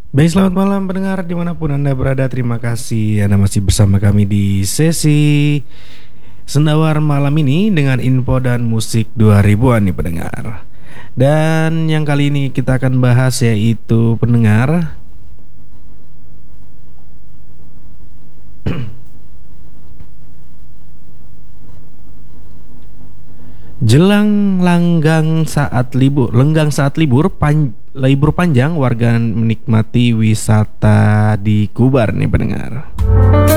Baik, selamat malam pendengar dimanapun Anda berada. Terima kasih Anda masih bersama kami di sesi Sendawar malam ini dengan info dan musik 2000-an nih pendengar. Dan yang kali ini kita akan bahas yaitu pendengar jelang lenggang saat libur panjang warga menikmati wisata di Kubar nih pendengar.